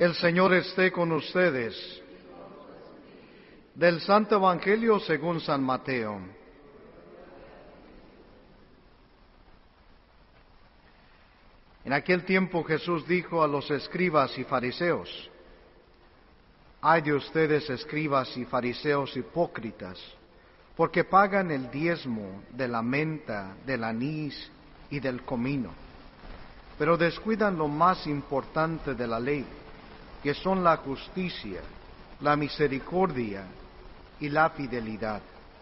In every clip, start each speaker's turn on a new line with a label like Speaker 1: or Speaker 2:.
Speaker 1: El Señor esté con ustedes. Del Santo Evangelio según San Mateo. En aquel tiempo Jesús dijo a los escribas y fariseos: «Ay de ustedes, escribas y fariseos hipócritas, porque pagan el diezmo de la menta, del anís y del comino, pero descuidan lo más importante de la ley, que son la justicia, la misericordia y la fidelidad».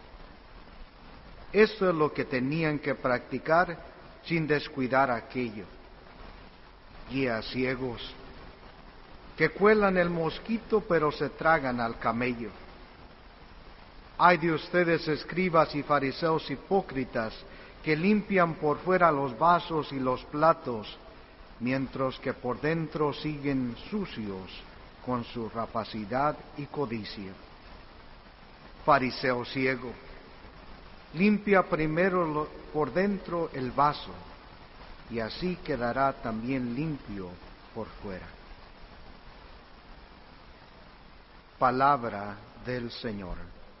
Speaker 1: Esto es lo que tenían que practicar sin descuidar aquello. Guías ciegos, que cuelan el mosquito pero se tragan al camello. Ay de ustedes, escribas y fariseos hipócritas, que limpian por fuera los vasos y los platos, mientras que por dentro siguen sucios con su rapacidad y codicia. Fariseo ciego, limpia primero por dentro el vaso, y así quedará también limpio por fuera. Palabra del Señor.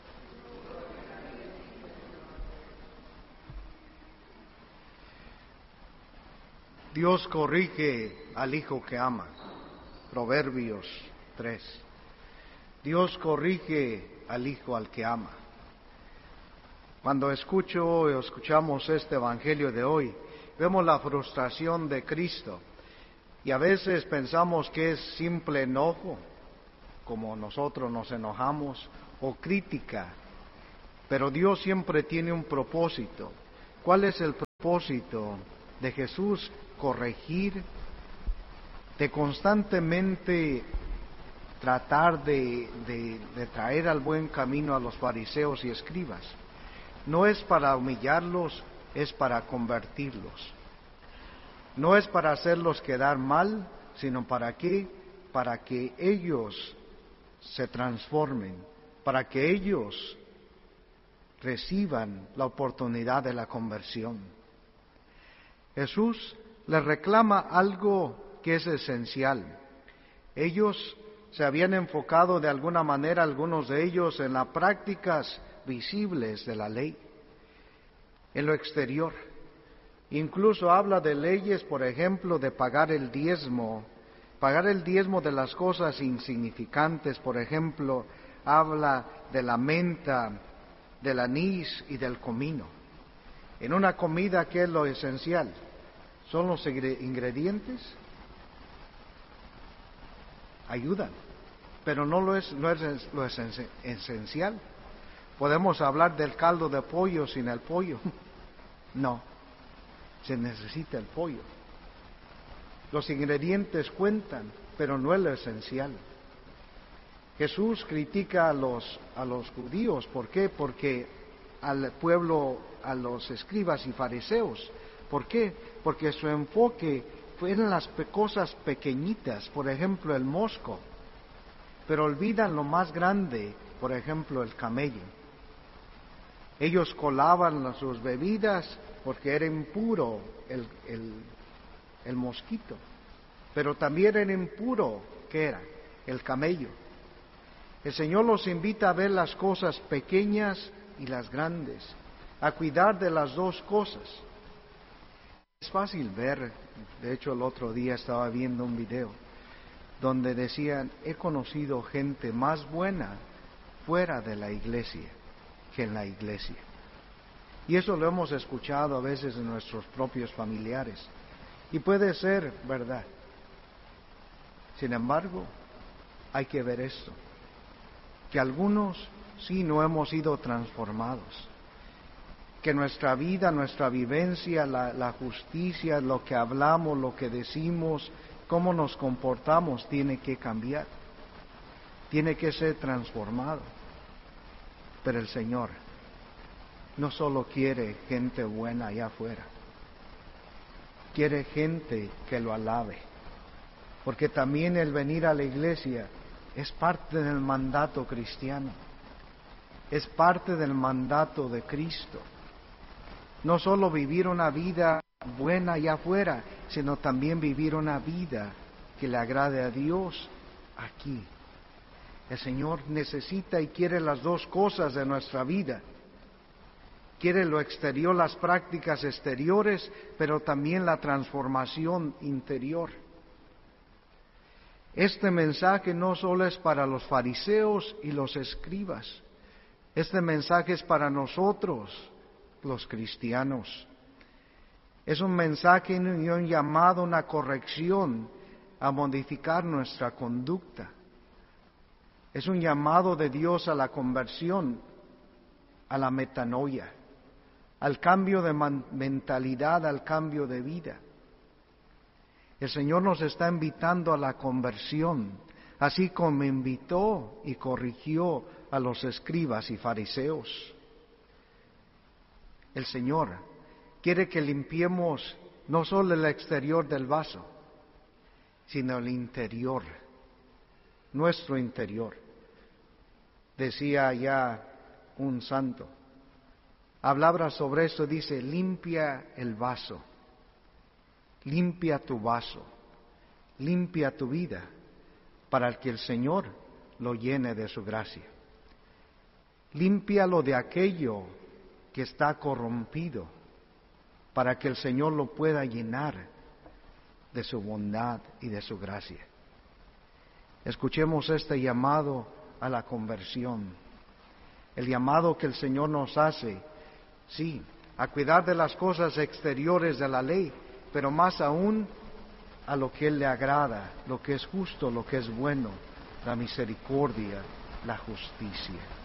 Speaker 1: Dios corrige al hijo que ama. Proverbios 3. Dios corrige al hijo al que ama. Cuando escuchamos este evangelio de hoy, vemos la frustración de Cristo y a veces pensamos que es simple enojo, como nosotros nos enojamos, o crítica, pero Dios siempre tiene un propósito. ¿Cuál es el propósito de Jesús? Corregir, de constantemente tratar de traer al buen camino a los fariseos y escribas. No es para humillarlos, es para convertirlos. No es para hacerlos quedar mal, sino ¿para qué? Para que ellos se transformen, para que ellos reciban la oportunidad de la conversión. Jesús les reclama algo que es esencial. Ellos se habían enfocado de alguna manera, algunos de ellos, en las prácticas visibles de la ley, en lo exterior. Incluso habla de leyes, por ejemplo, de pagar el diezmo de las cosas insignificantes. Por ejemplo, habla de la menta, del anís y del comino. En una comida, ¿qué es lo esencial? ¿Son los ingredientes? Ayudan, pero no es lo esencial. ¿Podemos hablar del caldo de pollo sin el pollo? No, se necesita el pollo. Los ingredientes cuentan, pero no es lo esencial. Jesús critica a los judíos. ¿Por qué? Porque al pueblo, a los escribas y fariseos. ¿Por qué? Porque su enfoque fue en las cosas pequeñitas, por ejemplo el mosco, pero olvidan lo más grande, por ejemplo el camello. Ellos colaban sus bebidas porque era impuro el mosquito, pero también era impuro, ¿qué era? El camello. El Señor los invita a ver las cosas pequeñas y las grandes, a cuidar de las dos cosas. Es fácil ver, de hecho el otro día estaba viendo un video donde decían: he conocido gente más buena fuera de la iglesia que en la iglesia. Y eso lo hemos escuchado a veces en nuestros propios familiares. Y puede ser verdad. Sin embargo, hay que ver esto, que algunos sí no hemos sido transformados, que nuestra vida, nuestra vivencia, la justicia, lo que hablamos, lo que decimos, cómo nos comportamos, tiene que cambiar, tiene que ser transformado. Pero el Señor no solo quiere gente buena allá afuera, quiere gente que lo alabe, porque también el venir a la iglesia es parte del mandato cristiano, es parte del mandato de Cristo. No solo vivir una vida buena allá afuera, sino también vivir una vida que le agrade a Dios aquí. El Señor necesita y quiere las dos cosas de nuestra vida. Quiere lo exterior, las prácticas exteriores, pero también la transformación interior. Este mensaje no solo es para los fariseos y los escribas. Este mensaje es para nosotros, los cristianos. Es un mensaje y un llamado, una corrección a modificar nuestra conducta. Es un llamado de Dios a la conversión, a la metanoia, al cambio de mentalidad, al cambio de vida. El Señor nos está invitando a la conversión, así como invitó y corrigió a los escribas y fariseos. El Señor quiere que limpiemos no solo el exterior del vaso, sino el interior, nuestro interior. Decía ya un santo, hablaba sobre esto, dice, limpia el vaso, limpia tu vaso, limpia tu vida, para que el Señor lo llene de su gracia. Límpialo de aquello que está corrompido, para que el Señor lo pueda llenar de su bondad y de su gracia. Escuchemos este llamado a la conversión, el llamado que el Señor nos hace, sí, a cuidar de las cosas exteriores de la ley, pero más aún a lo que Él le agrada, lo que es justo, lo que es bueno, la misericordia, la justicia.